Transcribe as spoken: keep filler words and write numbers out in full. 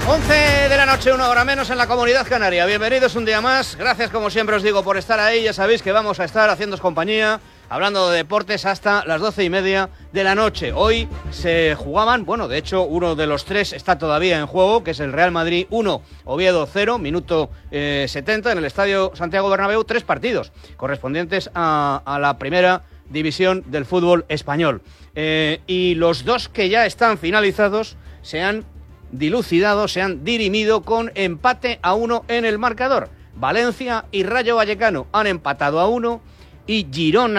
once de la noche, una hora menos en la Comunidad Canaria. Bienvenidos un día más. Gracias, como siempre os digo, por estar ahí. Ya sabéis que vamos a estar haciéndoos compañía, hablando de deportes hasta las doce y media de la noche. Hoy se jugaban, bueno, de hecho, uno de los tres está todavía en juego, que es el Real Madrid uno, Oviedo cero, minuto eh, setenta en el Estadio Santiago Bernabéu. Tres partidos correspondientes a, a la primera división del fútbol español. Eh, y los dos que ya están finalizados se han dilucidado, se han dirimido con empate a uno en el marcador. Valencia y Rayo Vallecano han empatado a uno y Girona